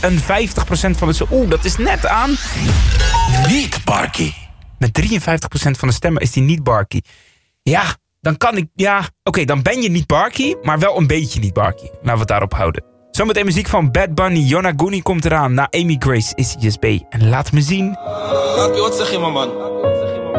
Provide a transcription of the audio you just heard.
53% van de stemmen. Oeh, dat is net aan. Niet Barkie. Met 53% van de stemmen is die niet Barkie. Ja, dan kan ik... Ja, oké, dan ben je niet Barkie, maar wel een beetje niet Barkie. Laten we het daarop houden. Zometeen muziek van Bad Bunny. Yonaguni komt eraan. Na Amy Grace is Yes B. En laat me zien. Wat zeg je, man?